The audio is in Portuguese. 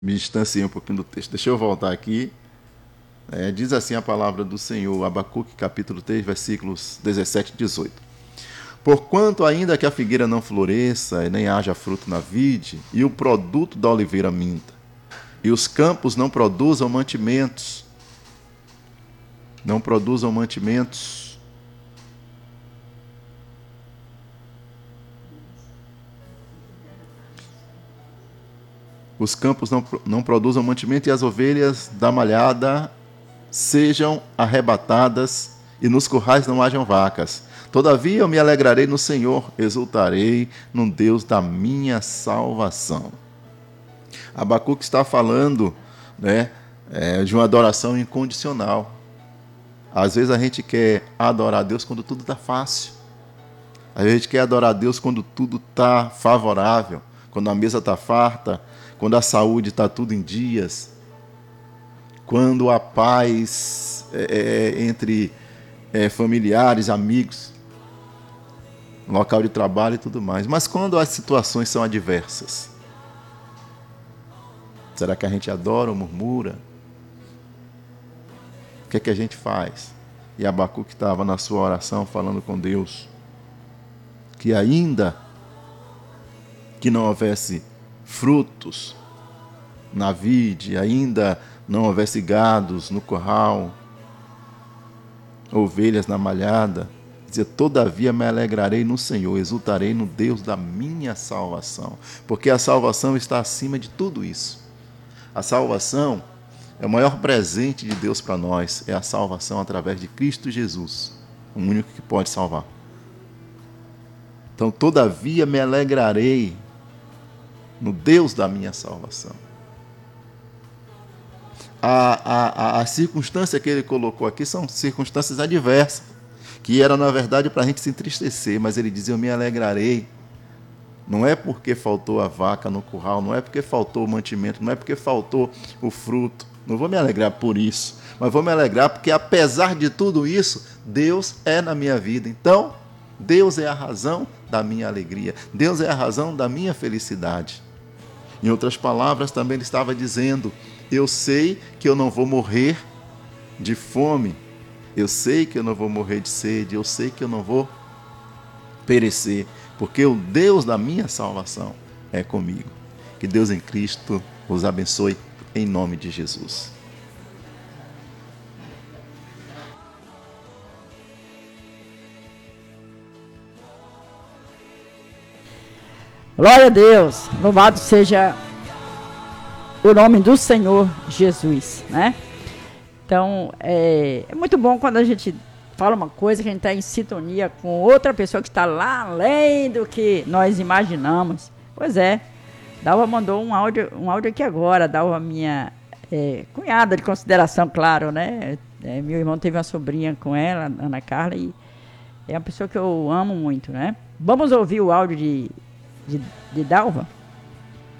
Me distanciei um pouquinho do texto. Deixa eu voltar aqui. Diz assim a palavra do Senhor, Abacuque capítulo 3, versículos 17 e 18. Porquanto ainda que a figueira não floresça, e nem haja fruto na vide, e o produto da oliveira minta, e os campos não produzam mantimentos, os campos não produzam mantimento, e as ovelhas da malhada sejam arrebatadas, e nos currais não hajam vacas. Todavia eu me alegrarei no Senhor, exultarei no Deus da minha salvação. Abacuque está falando, né, de uma adoração incondicional. Às vezes a gente quer adorar a Deus quando tudo está fácil. Às vezes a gente quer adorar a Deus quando tudo está favorável, quando a mesa está farta, quando a saúde está tudo em dias, quando a paz entre familiares, amigos, local de trabalho e tudo mais. Mas quando as situações são adversas, será que a gente adora ou murmura? O que é que a gente faz? E Abacuque estava na sua oração falando com Deus que ainda que não houvesse frutos na vide, ainda não houvesse gados no curral, ovelhas na malhada, dizia, todavia me alegrarei no Senhor, exultarei no Deus da minha salvação, porque a salvação está acima de tudo isso. A salvação é o maior presente de Deus para nós, é a salvação através de Cristo Jesus, o único que pode salvar. Então, todavia me alegrarei no Deus da minha salvação. A circunstância que ele colocou aqui são circunstâncias adversas, que era na verdade para a gente se entristecer, mas ele diz, eu me alegrarei. Não é porque faltou a vaca no curral, não é porque faltou o mantimento, não é porque faltou o fruto. Não vou me alegrar por isso, mas vou me alegrar porque apesar de tudo isso, Deus é na minha vida. Então, Deus é a razão da minha alegria, Deus é a razão da minha felicidade. Em outras palavras, também ele estava dizendo, eu sei que eu não vou morrer de fome, eu sei que eu não vou morrer de sede, eu sei que eu não vou perecer, porque o Deus da minha salvação é comigo. Que Deus em Cristo os abençoe em nome de Jesus. Glória a Deus, louvado seja o nome do Senhor Jesus, né? Então, é muito bom quando a gente fala uma coisa que a gente está em sintonia com outra pessoa que está lá além do que nós imaginamos. Pois é, Dalva mandou um áudio aqui agora, Dalva, minha cunhada de consideração, claro, né? Meu irmão teve uma sobrinha com ela, Ana Carla, e é uma pessoa que eu amo muito, né? Vamos ouvir o áudio de Dalva?